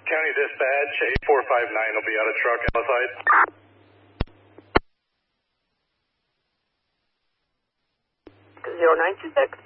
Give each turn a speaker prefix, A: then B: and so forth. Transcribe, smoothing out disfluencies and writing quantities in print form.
A: County Dispatch, 8459 will be out of truck outside.
B: 0926.